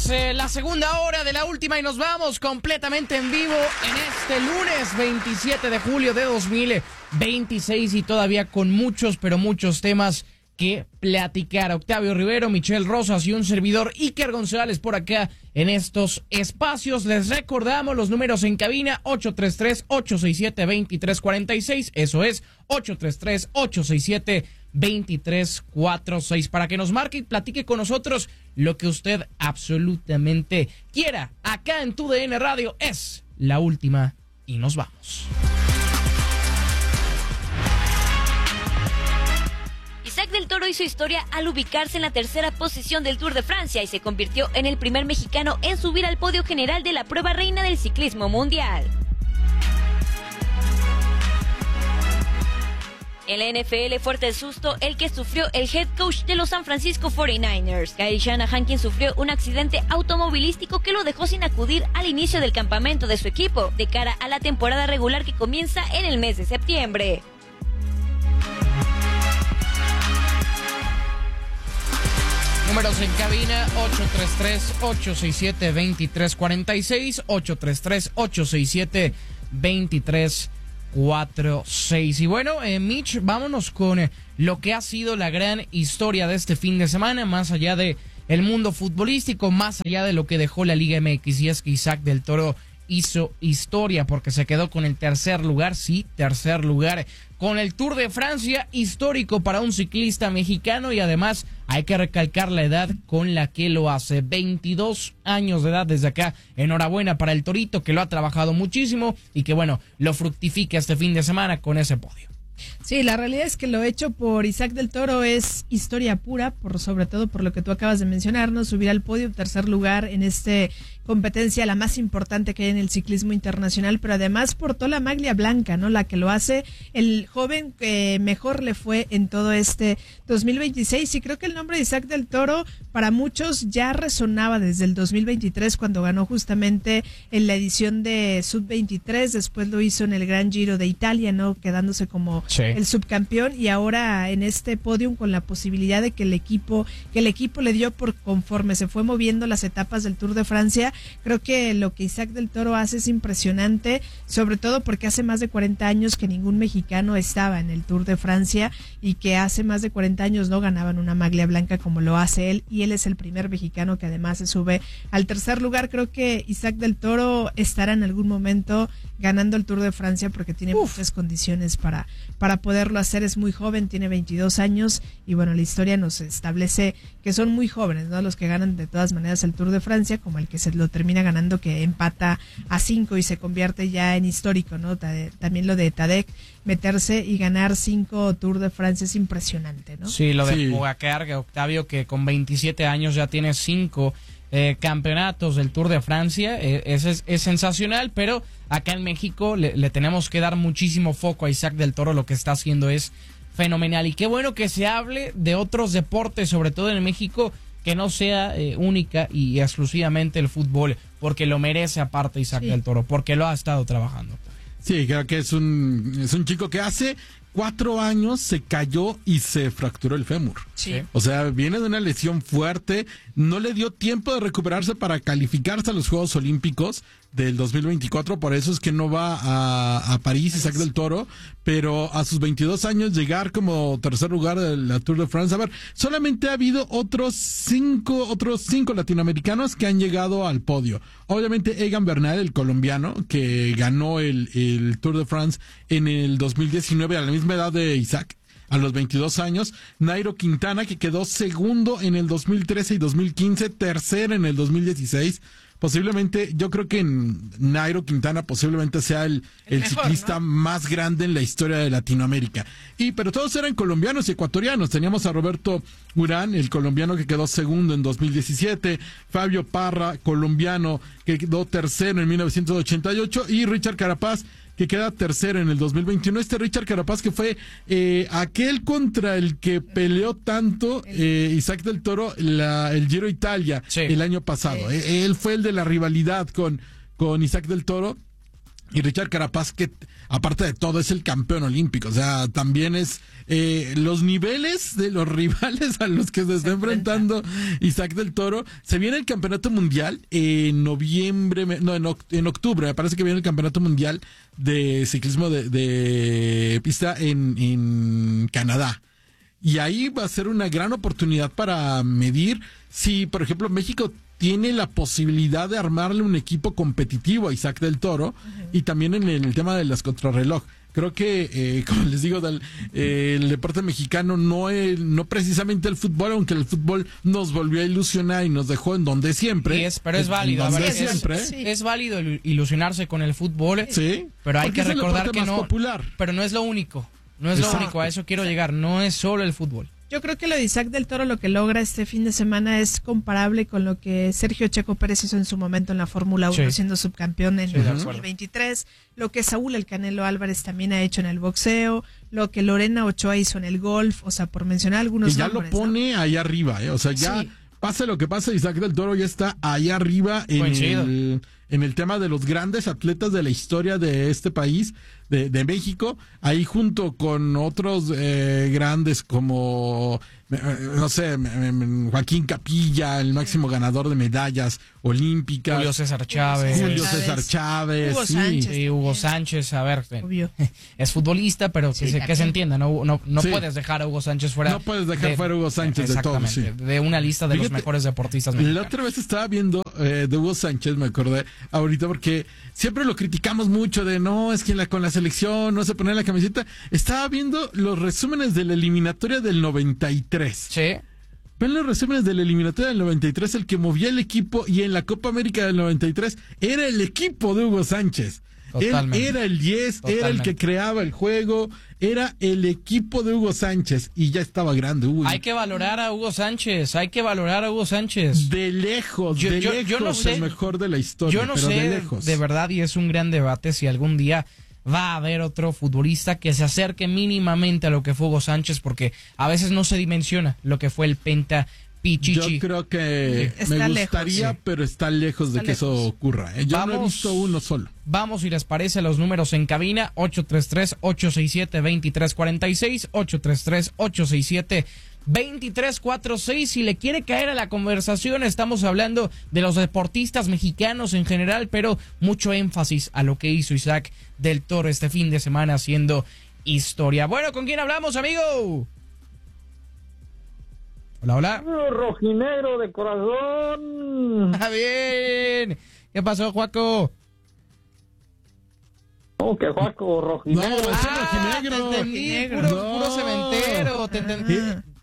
Es la segunda hora de la última y nos vamos completamente en vivo en este lunes 27 de julio de 2026 y todavía con muchos, pero muchos temas que platicar. Octavio Rivero, Michelle Rosas y un servidor Iker González por acá en estos espacios. Les recordamos los números en cabina: 833-867-2346. Eso es 833-867-2346 para que nos marque y platique con nosotros lo que usted absolutamente quiera. Acá en TUDN Radio es la última y nos vamos. Isaac del Toro hizo historia al ubicarse en la tercera posición del Tour de Francia y se convirtió en el primer mexicano en subir al podio general de la prueba reina del ciclismo mundial. En la NFL, fuerte el susto el que sufrió el head coach de los San Francisco 49ers, Kyle Shanahan, quien sufrió un accidente automovilístico que lo dejó sin acudir al inicio del campamento de su equipo, de cara a la temporada regular que comienza en el mes de septiembre. Números en cabina: 833-867-2346, 833-867-2346. Y bueno, Mitch, vámonos con lo que ha sido la gran historia de este fin de semana, más allá de el mundo futbolístico, más allá de lo que dejó la Liga MX, y es que Isaac del Toro hizo historia porque se quedó con el tercer lugar, con el Tour de Francia, histórico para un ciclista mexicano, y además hay que recalcar la edad con la que lo hace, 22 años de edad desde acá. Enhorabuena para el Torito, que lo ha trabajado muchísimo y que bueno, lo fructifica este fin de semana con ese podio. Sí, la realidad es que lo hecho por Isaac del Toro es historia pura, sobre todo por lo que tú acabas de mencionarnos, subir al podio, tercer lugar en esta competencia, la más importante que hay en el ciclismo internacional, pero además portó la maglia blanca, ¿no? La que lo hace el joven que mejor le fue en todo este 2026, y creo que el nombre de Isaac del Toro para muchos ya resonaba desde el 2023 cuando ganó justamente en la edición de Sub-23, después lo hizo en el Gran Giro de Italia, ¿no? Quedándose como el subcampeón, y ahora en este podium con la posibilidad de que el equipo le dio por conforme se fue moviendo las etapas del Tour de Francia. Creo que lo que Isaac del Toro hace es impresionante, sobre todo porque hace más de 40 años que ningún mexicano estaba en el Tour de Francia y que hace más de 40 años no ganaban una maglia blanca como lo hace él, y él es el primer mexicano que además se sube al tercer lugar. Creo que Isaac del Toro estará en algún momento ganando el Tour de Francia porque tiene muchas condiciones para poderlo hacer. Es muy joven, tiene 22 años y bueno, la historia nos establece que son muy jóvenes, ¿no? Los que ganan de todas maneras el Tour de Francia, como el que se lo termina ganando, que empata a 5 y se convierte ya en histórico, ¿no? También lo de Tadej, meterse y ganar 5 Tour de Francia es impresionante, ¿no? Sí, lo de Pogacar, Octavio, que con 27 años ya tiene 5 campeonatos del Tour de Francia, es sensacional, pero acá en México le tenemos que dar muchísimo foco a Isaac del Toro. Lo que está haciendo es fenomenal, y qué bueno que se hable de otros deportes, sobre todo en México, que no sea única y exclusivamente el fútbol, porque lo merece aparte Isaac del Toro, porque lo ha estado trabajando. Sí, creo que es un chico que hace 4 años se cayó y se fracturó el fémur. Sí. O sea, viene de una lesión fuerte, no le dio tiempo de recuperarse para calificarse a los Juegos Olímpicos del 2024, por eso es que no va a París Isaac del Toro, pero a sus 22 años llegar como tercer lugar de la Tour de France. A ver, solamente ha habido otros cinco latinoamericanos que han llegado al podio. Obviamente Egan Bernal, el colombiano, que ganó el Tour de France en el 2019 a la misma edad de Isaac, a los 22 años. Nairo Quintana, que quedó segundo en el 2013 y 2015, tercero en el 2016. Posiblemente, yo creo que Nairo Quintana posiblemente sea el mejor, ciclista, ¿no?, más grande en la historia de Latinoamérica. Pero todos eran colombianos y ecuatorianos. Teníamos a Roberto Urán, el colombiano que quedó segundo en 2017, Fabio Parra, colombiano, que quedó tercero en 1988, y Richard Carapaz, que queda tercero en el 2021. Richard Carapaz, que fue aquel contra el que peleó tanto Isaac del Toro el Giro Italia el año pasado. Él fue el de la rivalidad con Isaac del Toro. Y Richard Carapaz, que aparte de todo es el campeón olímpico, o sea, también es los niveles de los rivales a los que se está enfrentando Isaac del Toro. Se viene el campeonato mundial en noviembre, en octubre, me parece que viene el campeonato mundial de ciclismo de pista en Canadá. Y ahí va a ser una gran oportunidad para medir si, por ejemplo, México tiene la posibilidad de armarle un equipo competitivo a Isaac del Toro, y también en el tema de las contrarreloj. Creo que, como les digo, el deporte mexicano no precisamente el fútbol, aunque el fútbol nos volvió a ilusionar y nos dejó en donde siempre. Pero es válido. Es válido ilusionarse con el fútbol, sí, pero hay que recordar que no. Popular. Pero no es lo único. No es lo único, a eso quiero llegar. No es solo el fútbol. Yo creo que lo de Isaac del Toro, lo que logra este fin de semana es comparable con lo que Sergio Checo Pérez hizo en su momento en la Fórmula 1, siendo subcampeón en el 2023, lo que Saúl El Canelo Álvarez también ha hecho en el boxeo, lo que Lorena Ochoa hizo en el golf, o sea, por mencionar algunos nombres. Y ya lo pone ahí arriba, o sea, ya pase lo que pase, Isaac del Toro ya está ahí arriba en el tema de los grandes atletas de la historia de este país, de México, ahí junto con otros grandes como, no sé, Joaquín Capilla, el máximo ganador de medallas olímpicas. Julio César Chávez. Hugo Sánchez. Sí, Hugo Sánchez, a ver, obvio. Es futbolista, pero que se entienda, no puedes dejar a Hugo Sánchez fuera. No puedes dejar fuera a Hugo Sánchez de todo, de una lista de los mejores deportistas mexicanos. La otra vez estaba viendo de Hugo Sánchez, me acordé ahorita, porque siempre lo criticamos mucho de no, es que con la selección no se pone la camiseta. Estaba viendo los resúmenes de la eliminatoria del 93. Sí. Ven los resúmenes de la eliminatoria del 93, el que movía el equipo, y en la Copa América del 93 era el equipo de Hugo Sánchez. Él era el 10, era el que creaba el juego, era el equipo de Hugo Sánchez, y ya estaba grande. Hay que valorar a Hugo Sánchez, De lejos, yo no sé, el mejor de la historia. Yo no sé, de verdad, y es un gran debate si algún día va a haber otro futbolista que se acerque mínimamente a lo que fue Hugo Sánchez, porque a veces no se dimensiona lo que fue el Penta Pichichi. Yo creo que me gustaría, pero está lejos de que eso ocurra. Yo no he visto uno solo. Vamos, si les parece, a los números en cabina: 833-867-2346, 833-867-2346. Si le quiere caer a la conversación, estamos hablando de los deportistas mexicanos en general, pero mucho énfasis a lo que hizo Isaac del Toro este fin de semana haciendo historia. Bueno, ¿con quién hablamos, amigo? Hola. Rojinegro de corazón. Ah, bien. ¿Qué pasó, Juaco? ¿Cómo que Juaco? Rojinegro. No, es rojinegro. Te entendí, puro cementero. Te entendí.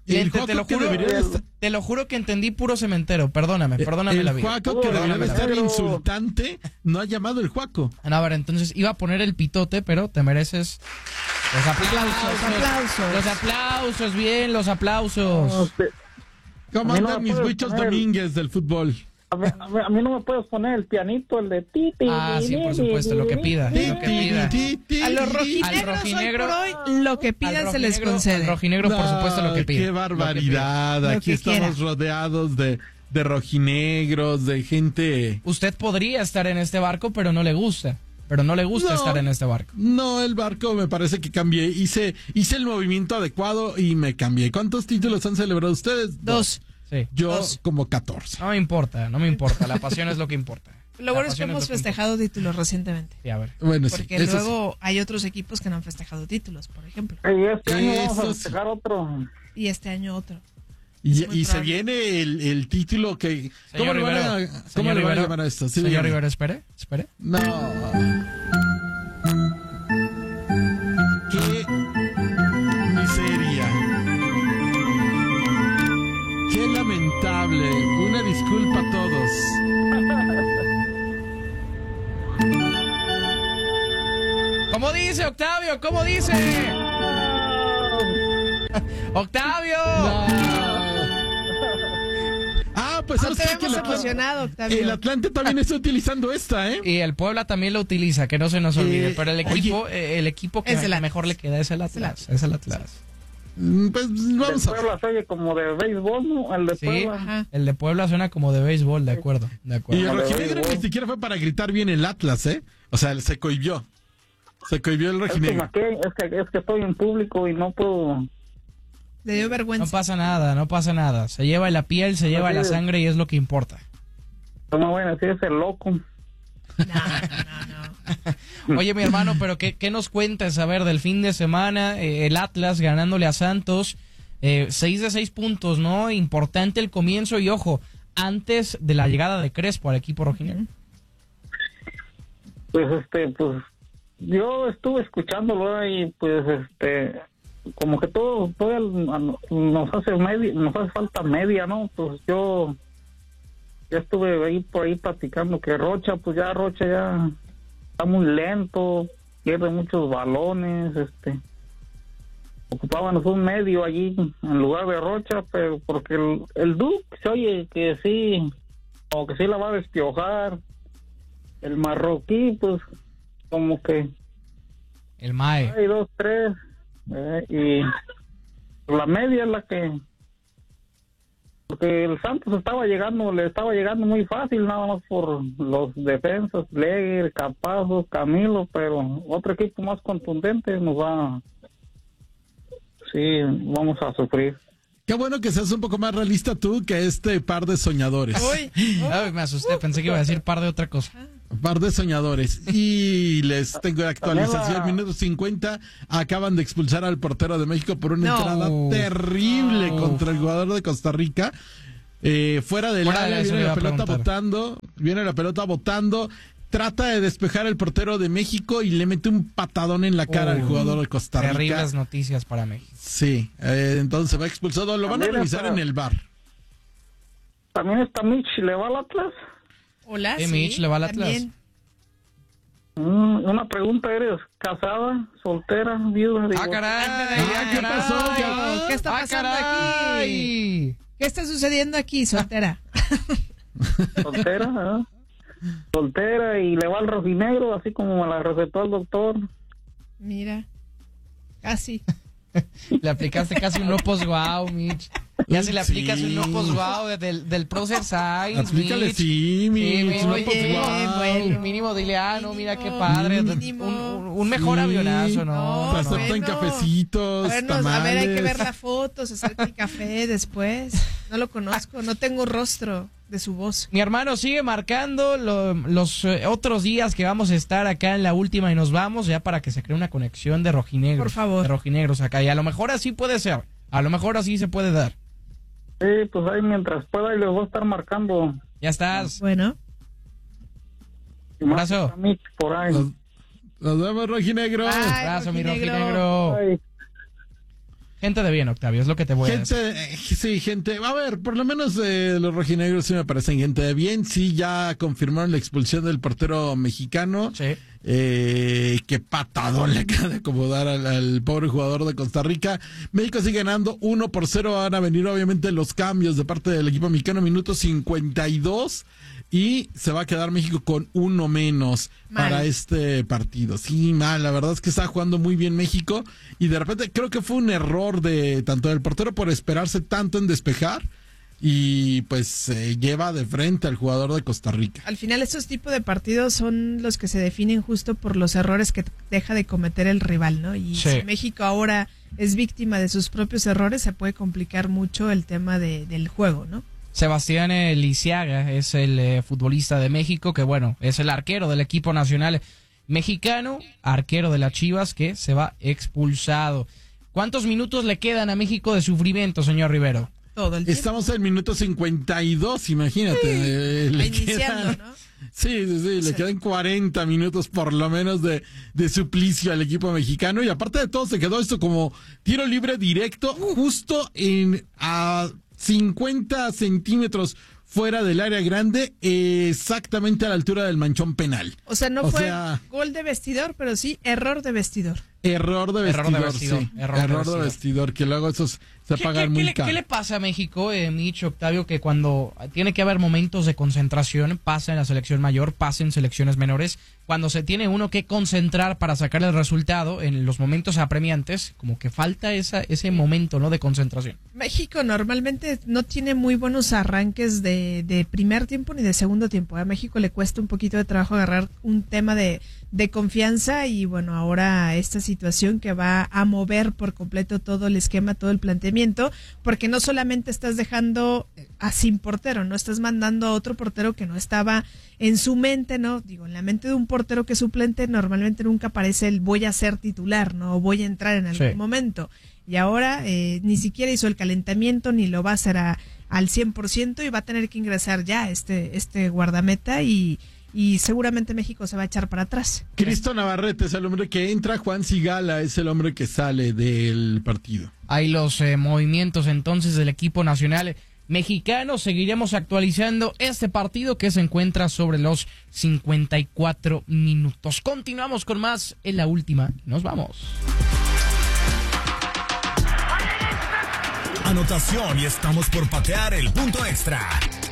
Te lo juro que entendí puro cementero. Perdóname la vida. El Juaco, que debería de estar insultante, no ha llamado el Juaco. A ver, entonces iba a poner el pitote, pero te mereces los aplausos. Los aplausos, bien, los aplausos. ¿Cómo andan mis bichos Domínguez del fútbol? A mí no me puedes poner el pianito, el de Titi. Ah, sí, por supuesto, lo que pida. A los rojinegros hoy por hoy, lo que pidan se les concede. Al rojinegro, por supuesto, lo que pida. ¡Qué barbaridad! Aquí estamos rodeados de rojinegros, de gente. Usted podría estar en este barco, pero no le gusta. Estar en este barco. No, el barco me parece que cambié. Hice el movimiento adecuado y me cambié. ¿Cuántos títulos han celebrado ustedes? 2. Sí. Yo como 14. No me importa. La pasión es lo que importa. Lo bueno es que hemos festejado títulos recientemente. Sí, a ver. Bueno, porque luego hay otros equipos que no han festejado títulos, por ejemplo. Y este año vamos a festejar otro. Y este año otro. Y se viene el título que... ¿Cómo le van a llamar a esto? Sí, señor Rivera, espere. No. Qué miseria. Qué lamentable. Una disculpa a todos. ¿Cómo dice, Octavio? ¿Cómo dice? ¡Octavio! No. Pues no te hemos emocionado, Octavio. El Atlante también está utilizando esta, ¿eh? Y el Puebla también lo utiliza, que no se nos olvide. Pero el equipo que mejor le queda es el Atlas. Pues vamos El a ver. Puebla se oye como de béisbol, ¿no? El de Sí, Puebla. Ajá. el de Puebla suena como de béisbol, de acuerdo, de Y acuerdo. el Como de rojinegro béisbol. ni siquiera fue para gritar bien el Atlas, ¿eh? O sea, se cohibió. Se cohibió el Es que, rojinegro. es que estoy en público y no puedo. Le dio No vergüenza. pasa nada, no pasa nada. Se lleva la piel, se lleva la es. sangre y es lo que importa. ¿Cómo voy a decir ese loco? No. Oye, mi hermano, pero ¿qué nos cuentas, a ver, del fin de semana? El Atlas ganándole a Santos, 6 de 6 puntos, ¿no? Importante el comienzo y, ojo, antes de la llegada de Crespo al equipo rojinegro. Pues pues yo estuve escuchándolo y pues como que todavía nos hace falta media, ¿no? Pues yo ya estuve ahí por ahí platicando que Rocha ya está muy lento, pierde muchos balones, ocupábamos un medio allí en lugar de Rocha, pero porque el Duke se oye que sí, o que sí la va a despiojar. El marroquí, pues, como que El Mae. hay 2, 3, y la media es la que, porque el Santos le estaba llegando muy fácil, nada más por los defensas, Leger, Capazos, Camilo, pero otro equipo más contundente vamos a sufrir. Qué bueno que seas un poco más realista tú que este par de soñadores. Uy, Ay, me asusté, pensé que iba a decir par de otra cosa. Par de soñadores. Y les tengo actualización. También Minuto 50. Acaban de expulsar al portero de México por una No. entrada terrible No. contra el jugador de Costa Rica. Fuera del Fuera de área, eso viene le la iba a pelota preguntar. botando. Viene la pelota botando. Trata de despejar el portero de México y le mete un patadón en la cara al jugador de Costa Rica. Terribles noticias para México. Sí, entonces va expulsado. Lo van a También revisar está- en el VAR. También está Mitch, ¿le va al Atlas? hola. Sí, Mitch, le va al Atlas. también. Una pregunta, ¿eres casada, soltera, viuda? Digo, ¡Ah, caray! Ah, ¿qué pasó? ¿Qué está ¡Ah, pasando caray! ¿Qué está sucediendo aquí, soltera? soltera, ¿eh? Soltera y le va al rojinegro, así como me la recetó el doctor. Mira, casi. Le aplicaste casi un no post wow, Mitch. Ya se le aplicas Sí. un no post wow del Procer Science, Aplícale, Mitch. sí, Mitch. Mitch, no, oye, pues, guau. bueno. Mínimo dile, no, mira qué Mínimo, padre. mínimo. Un mejor Sí. avionazo, No, ¿no? Te aceptan bueno. cafecitos, A ver, hay que tamales. ver la foto, se acerca el café después. No lo conozco, no tengo rostro de su voz. Mi hermano sigue marcando los otros días que vamos a estar acá en la última y nos vamos ya para que se cree una conexión de rojinegros. Por favor. De rojinegros acá. Y a lo mejor así puede ser. A lo mejor así se puede dar. Sí, pues ahí mientras pueda, ahí les voy a estar marcando. Ya estás. Bueno, Y más Abrazo. está Mitch por ahí. Nos vemos, rojinegro. Bye. Abrazo, mi rojinegro. rojinegro. Ay, Gente de bien, Octavio, es lo que te voy a decir. Gente, sí, gente. A ver, por lo menos los rojinegros sí me parecen gente de bien. Sí, ya confirmaron la expulsión del portero mexicano. Sí. Qué patadón le acaba de acomodar al pobre jugador de Costa Rica. México sigue ganando 1-0. Van a venir obviamente los cambios de parte del equipo mexicano. Minuto 52. Y se va a quedar México con uno menos Mal. para este partido. Sí, mal. La verdad es que está jugando muy bien México. Y de repente creo que fue un error de tanto del portero por esperarse tanto en despejar. Y pues lleva de frente al jugador de Costa Rica. al final estos tipos de partidos son los que se definen justo por los errores que deja de cometer el rival, ¿no? Y Sí. si México ahora es víctima de sus propios errores, se puede complicar mucho el tema del juego, ¿no? Sebastián Lisiaga es el futbolista de México, que bueno, es el arquero del equipo nacional mexicano, arquero de las Chivas, que se va expulsado. ¿Cuántos minutos le quedan a México de sufrimiento, señor Rivero? Todo el tiempo. Estamos en el minuto 52, imagínate. Va Le iniciando, quedan- ¿no? Sí, le quedan 40 minutos por lo menos de suplicio al equipo mexicano. Y aparte de todo, se quedó esto como tiro libre directo, justo a 50 centímetros fuera del área grande, exactamente a la altura del manchón penal. O sea, no O fue sea- gol de vestidor, pero sí error de vestidor. Error de vestidor, sí. Error de vestidor, que luego esos se pagan muy caro. ¿Qué le pasa a México, Mitch, Octavio, que cuando tiene que haber momentos de concentración, pasa en la selección mayor, pasa en selecciones menores, cuando se tiene uno que concentrar para sacar el resultado en los momentos apremiantes, como que falta ese momento, ¿no?, de concentración? México normalmente no tiene muy buenos arranques de primer tiempo ni de segundo tiempo. A México le cuesta un poquito de trabajo agarrar un tema de confianza y bueno, ahora esta situación que va a mover por completo todo el esquema, todo el planteamiento, porque no solamente estás dejando a sin portero, no estás mandando a otro portero que no estaba en su mente, ¿no? Digo, en la mente de un portero que es suplente normalmente nunca aparece el voy a ser titular, ¿no? O voy a entrar en algún momento. Y ahora ni siquiera hizo el calentamiento ni lo va a hacer al 100% y va a tener que ingresar ya este guardameta y seguramente México se va a echar para atrás. Cristo Navarrete es el hombre que entra, Juan Sigala es el hombre que sale del partido. Hay los movimientos entonces del equipo nacional mexicano. Seguiremos actualizando este partido que se encuentra sobre los 54 minutos. Continuamos con más en la última. Nos vamos. Anotación y estamos por patear el punto extra.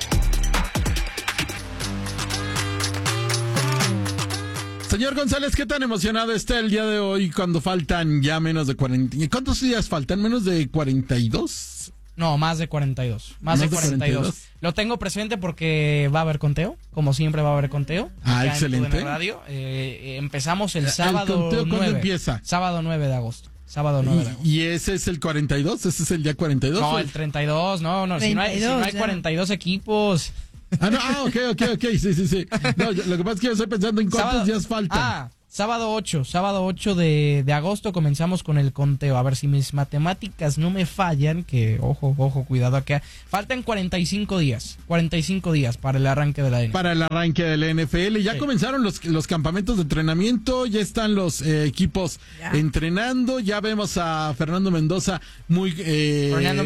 Señor González, ¿qué tan emocionado está el día de hoy cuando faltan ya menos de 40? ¿Cuántos días faltan? ¿Menos de 42? No, más de 42. Más de 42. Lo tengo presente porque va a haber conteo. Como siempre va a haber conteo. Excelente. En radio. Empezamos el sábado ¿El conteo 9. cuándo empieza? Sábado 9 de agosto. Sábado 9 de agosto. ¿Y ese es el 42? ¿Ese es el día 42? No, el 32. No. 32, si no hay 42 equipos... Ok. Sí. No, lo que pasa es que yo estoy pensando en cuántos días faltan. Sábado 8 de agosto comenzamos con el conteo. A ver si mis matemáticas no me fallan, que ojo, cuidado acá. Faltan 45 días para el arranque de la NFL. Para el arranque de la NFL. Ya comenzaron los campamentos de entrenamiento, ya están los equipos entrenando. Ya vemos a Fernando Mendoza Fernando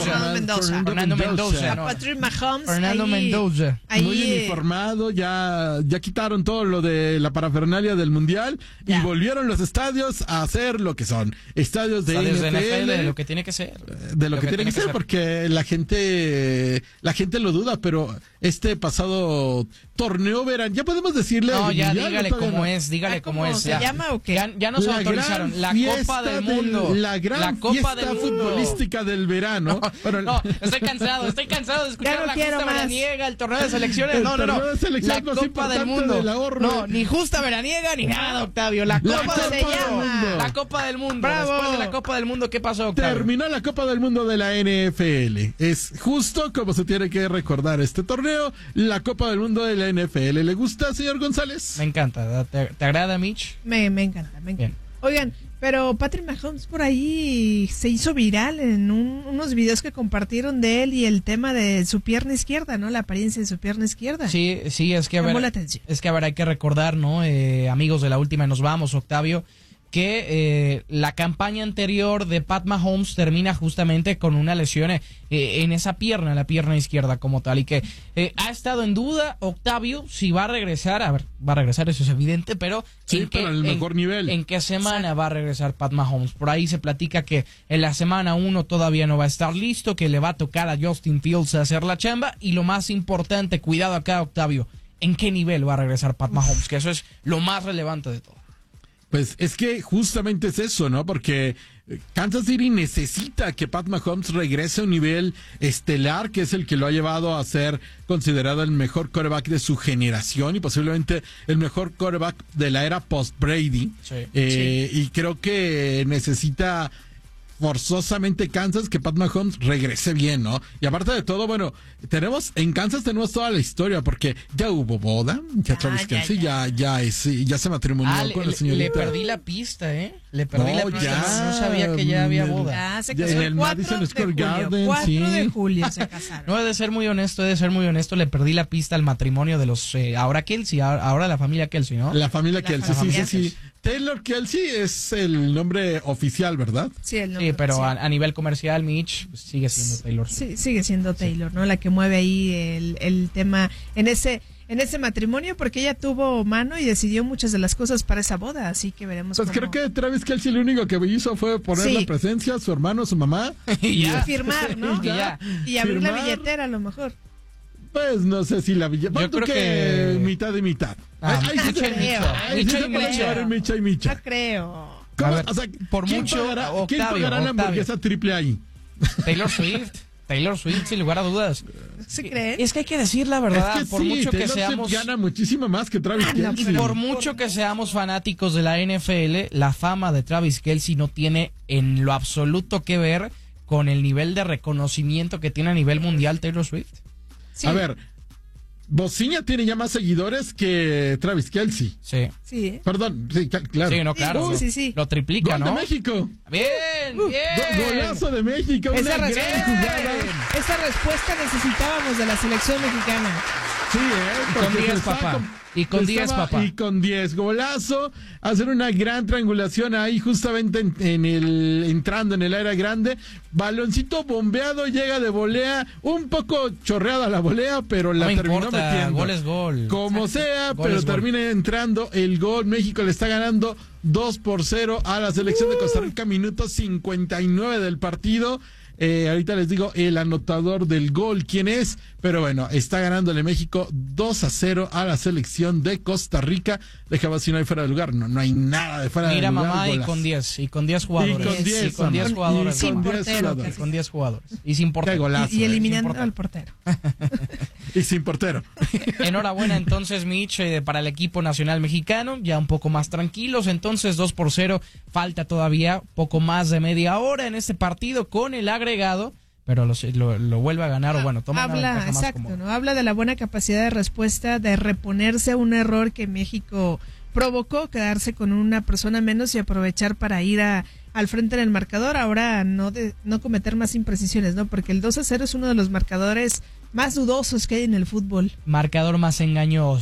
Mendoza. A Patrick Mahomes. Fernando Mendoza. Muy uniformado, ya quitaron todo lo de la parafernalia del Mundial y volvieron los estadios a hacer lo que son. Estadios de NFL, de lo que tiene que ser. De lo que tiene que ser, porque la gente lo duda, pero este pasado torneo verán, ya podemos decirle. No, ya dígale cómo es. ¿Se llama o qué? Ya nos autorizaron. La Copa del Mundo. La gran fiesta futbolística del verano. No, estoy cansado de escuchar la justa veraniega, el torneo de selecciones. No. La Copa del Mundo. No, ni justa veraniega ni nada, Octavio. La Copa del Mundo. Bravo. Después de la Copa del Mundo, ¿qué pasó, Octavio? Terminó la Copa del Mundo de la NFL. Es justo como se tiene que recordar este torneo, la Copa del Mundo de la NFL. ¿Le gusta, señor González? Me encanta. ¿Te agrada, Mitch? Me encanta. Bien. Oigan, pero Patrick Mahomes por ahí se hizo viral en unos videos que compartieron de él y el tema de su pierna izquierda, ¿no? La apariencia de su pierna izquierda. Sí, es que llamó la atención. Es que hay que recordar, ¿no? Amigos de la última nos vamos, Octavio, que la campaña anterior de Pat Mahomes termina justamente con una lesión en esa pierna, la pierna izquierda como tal, y que ha estado en duda, Octavio, si va a regresar. A ver, va a regresar, eso es evidente, pero sí, pero en el mejor nivel. ¿En qué semana va a regresar Pat Mahomes? Por ahí se platica que en la semana 1 todavía no va a estar listo, que le va a tocar a Justin Fields a hacer la chamba, y lo más importante, cuidado acá, Octavio, ¿en qué nivel va a regresar Pat Mahomes? Que eso es lo más relevante de todo. Pues es que justamente es eso, ¿no? Porque Kansas City necesita que Pat Mahomes regrese a un nivel estelar, que es el que lo ha llevado a ser considerado el mejor quarterback de su generación y posiblemente el mejor quarterback de la era post-Brady. Sí. Y creo que necesita forzosamente Kansas que Pat Mahomes regrese bien, ¿no? Y aparte de todo, bueno, en Kansas tenemos toda la historia, porque ya hubo boda, ya Travis Kelce ya se matrimonió con la señorita. Le perdí la pista, Le perdí la pista, no sabía que ya había boda. Se casó en el Madison Square Garden, 4 de julio se casaron. No, he de ser muy honesto, le perdí la pista al matrimonio de los, ahora Kelce, ahora la familia Kelce, ¿no? La familia Kelce, sí. Taylor Kelce es el nombre oficial, ¿verdad? Sí, el nombre. Sí, pero a nivel comercial, Mitch, pues, sigue siendo Taylor. Sí, sigue siendo Taylor, ¿no? La que mueve ahí el tema en ese en ese matrimonio, porque ella tuvo mano y decidió muchas de las cosas para esa boda, así que veremos. Pues creo que Travis Kelce lo único que hizo fue poner la presencia, su hermano, su mamá. Y firmar, ¿no? Y abrir la billetera a lo mejor. Pues no sé si la billetera. Yo creo que mitad y mitad. Micha y Micha. No creo. Ver, o sea, por mucho, ¿quién pagará la hamburguesa triple ahí? Taylor Swift, sin lugar a dudas. ¿Se creen? Es que hay que decir la verdad, es que por mucho que seamos gana muchísimo más que Travis Kelce. Y por mucho que seamos fanáticos de la NFL, la fama de Travis Kelce no tiene en lo absoluto que ver con el nivel de reconocimiento que tiene a nivel mundial Taylor Swift. Sí. A ver, Bociña tiene ya más seguidores que Travis Kelce. Sí. Perdón, sí, claro. Sí, no, claro. Sí. Lo triplica, Gol ¿no? de México. Bien. Golazo de México. Esa respuesta necesitábamos de la selección mexicana. Sí, con 10, papá. Y con 10, papá. Y con 10. Golazo. Hacer una gran triangulación ahí justamente entrando en el área grande. Baloncito bombeado, llega de volea. Un poco chorreada la volea, pero la terminó metiendo. Gol es gol. Como sea, pero termina entrando el gol. México le está ganando 2-0 a la selección de Costa Rica. Minuto 59 del partido. Ahorita les digo el anotador del gol, quién es, pero bueno, está ganándole México 2-0 a la selección de Costa Rica. Dejaba si no hay fuera de lugar, no hay nada de fuera de lugar. Mira, mamá, y con 10 jugadores. Y con 10 jugadores. Con 10 jugadores. Y sin portero. Golazo, y eliminando al portero. Y sin portero. Enhorabuena entonces, Mitch, para el equipo nacional mexicano, ya un poco más tranquilos, entonces 2-0, falta todavía poco más de media hora en este partido con el agregado, pero lo vuelve a ganar, o bueno, toma una ventaja más cómoda. ¿no? Habla de la buena capacidad de respuesta, de reponerse a un error que México provocó, quedarse con una persona menos y aprovechar para ir al frente en el marcador, ahora no cometer más imprecisiones, ¿no? Porque el 2-0 es uno de los marcadores más dudosos que hay en el fútbol. Marcador más engañoso.